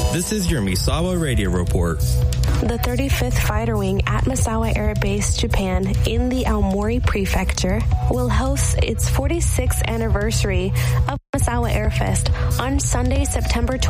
This is your Misawa Radio Report. The 35th Fighter Wing at Misawa Air Base, Japan, in the Aomori Prefecture, will host its 46th anniversary of Misawa Airfest on Sunday, September